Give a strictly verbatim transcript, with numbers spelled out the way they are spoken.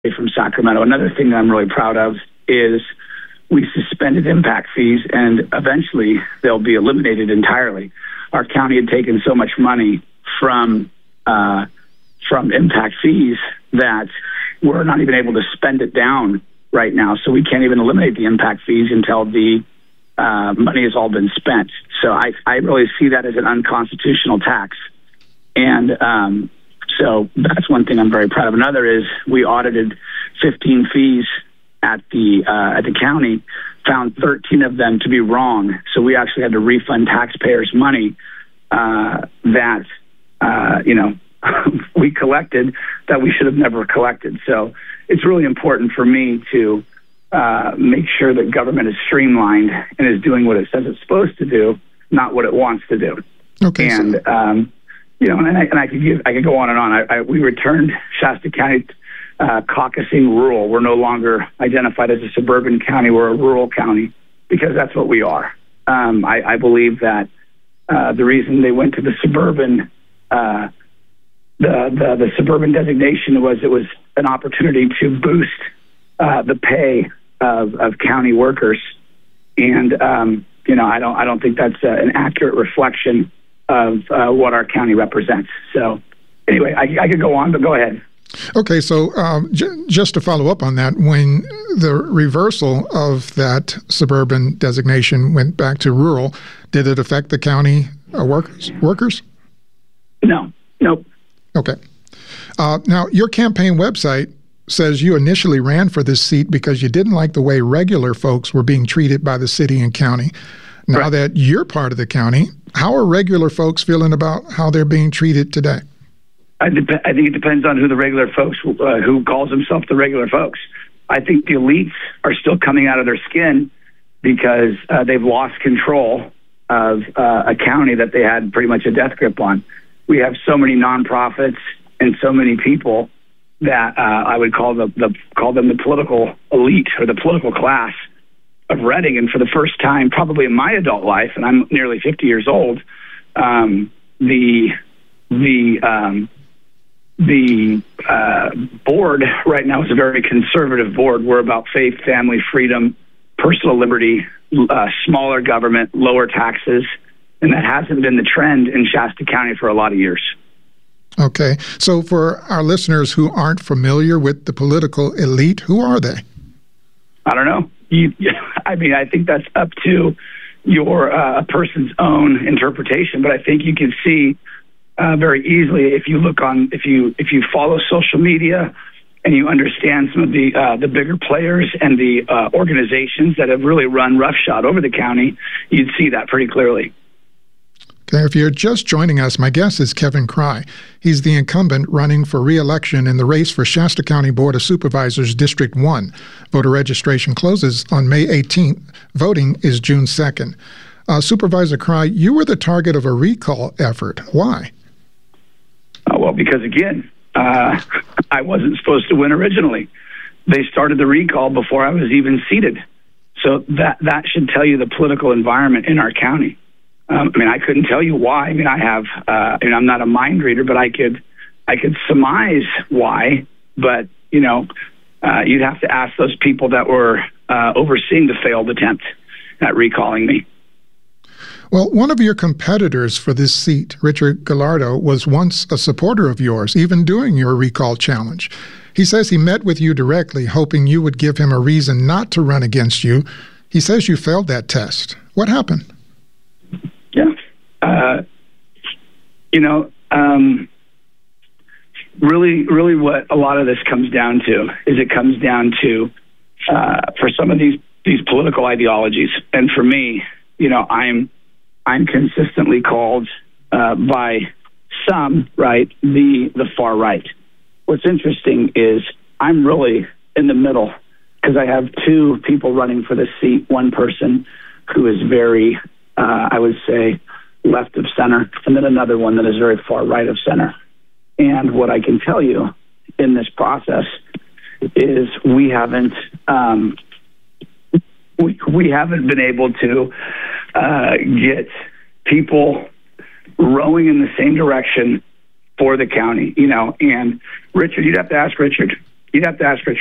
from Sacramento. Another thing that I'm really proud of is we suspended impact fees, and eventually they'll be eliminated entirely. Our county had taken so much money from uh, from impact fees that we're not even able to spend it down right now. So we can't even eliminate the impact fees until the uh, money has all been spent. So I, I really see that as an unconstitutional tax. And um, so that's one thing I'm very proud of. Another is we audited fifteen fees at the uh, at the county, found thirteen of them to be wrong. So we actually had to refund taxpayers' money uh, that uh, you know we collected that we should have never collected. So it's really important for me to uh, make sure that government is streamlined and is doing what it says it's supposed to do, not what it wants to do. Okay. And so- um, you know, and I, and I could give, I could go on and on. I, I, we returned Shasta County uh, caucusing rural. We're no longer identified as a suburban county. We're a rural county because that's what we are. Um, I, I believe that uh, the reason they went to the suburban, uh, the, the the suburban designation was it was an opportunity to boost uh, the pay of, of county workers, and um, you know, I don't I don't think that's uh, an accurate reflection of uh, what our county represents. So anyway, I, I could go on, but go ahead. Okay, so um, j- just to follow up on that, when the reversal of that suburban designation went back to rural, did it affect the county uh, workers? Workers? No, nope. Okay. Uh, now, your campaign website says you initially ran for this seat because you didn't like the way regular folks were being treated by the city and county. Now right. that you're part of the county, how are regular folks feeling about how they're being treated today? I, dep- I think it depends on who the regular folks, uh, who calls themselves the regular folks. I think the elites are still coming out of their skin because uh, they've lost control of uh, a county that they had pretty much a death grip on. We have so many nonprofits and so many people that uh, I would call the, the call them the political elite or the political class of Reading. And for the first time, probably in my adult life, and I'm nearly fifty years old, um, the the um, the uh, board right now is a very conservative board. We're about faith, family, freedom, personal liberty, uh, smaller government, lower taxes, and that hasn't been the trend in Shasta County for a lot of years. Okay, so for our listeners who aren't familiar with the political elite, who are they? I don't know. You, I mean, I think that's up to your uh, person's own interpretation, but I think you can see uh, very easily if you look on, if you if you follow social media and you understand some of the uh, the bigger players and the uh, organizations that have really run roughshod over the county, you'd see that pretty clearly. Okay, if you're just joining us, my guest is Kevin Cry. He's the incumbent running for re-election in the race for Shasta County Board of Supervisors District one. Voter registration closes on May eighteenth. Voting is June second. Uh, Supervisor Cry, you were the target of a recall effort. Why? Uh, well, because again, uh, I wasn't supposed to win originally. They started the recall before I was even seated. So that, that should tell you the political environment in our county. Um, I mean, I couldn't tell you why. I mean, I have, uh, and I'm not a mind reader, but I could, I could surmise why. But you know, uh, you'd have to ask those people that were uh, overseeing the failed attempt at recalling me. Well, one of your competitors for this seat, Richard Gallardo, was once a supporter of yours, even during your recall challenge. He says he met with you directly, hoping you would give him a reason not to run against you. He says you failed that test. What happened? Yeah. Uh, you know, um, really, really what a lot of this comes down to is it comes down to, uh, for some of these, these political ideologies. And for me, you know, I'm, I'm consistently called, uh, by some, right, the, the far right. What's interesting is I'm really in the middle because I have two people running for this seat, one person who is very, Uh, I would say left of center, and then another one that is very far right of center. And what I can tell you in this process is we haven't um, we, we haven't been able to uh, get people rowing in the same direction for the county. You know, and Richard, you'd have to ask Richard. You'd have to ask Rich